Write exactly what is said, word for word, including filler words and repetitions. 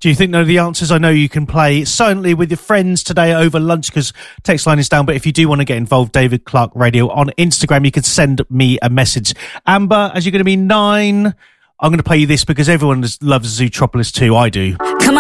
Do you think they're the answers? I know you can play silently with your friends today over lunch because text line is down. But if you do want to get involved, David Clark Radio on Instagram, you can send me a message. Amber, as you're going to be nine, I'm going to play you this because everyone loves Zootropolis too. I do. Come on.